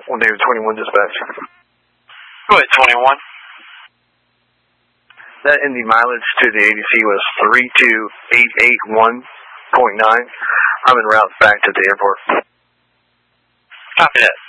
On David 21 dispatch. Go ahead, 21. That Indy mileage to the ADC was 32881.9. I'm en route back to the airport. Copy that.